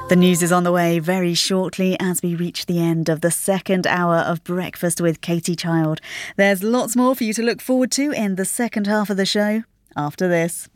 The news is on the way very shortly as we reach the end of the second hour of Breakfast with Katie Child. There's lots more for you to look forward to in the second half of the show after this.